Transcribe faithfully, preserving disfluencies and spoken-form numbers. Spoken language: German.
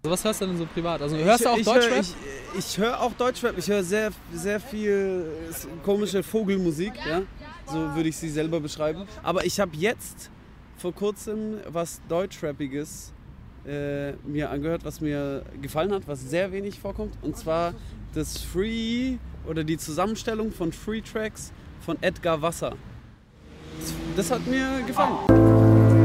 Was hörst du denn so privat? Also hörst du auch ich, Deutschrap? Ich, ich, ich höre auch Deutschrap. Ich höre sehr, sehr viel komische Vogelmusik, ja? So würde ich sie selber beschreiben. Aber ich habe jetzt vor kurzem was Deutschrappiges äh, mir angehört, was mir gefallen hat, was sehr wenig vorkommt. Und zwar das Free oder die Zusammenstellung von Free Tracks von Edgar Wasser. Das, das hat mir gefallen.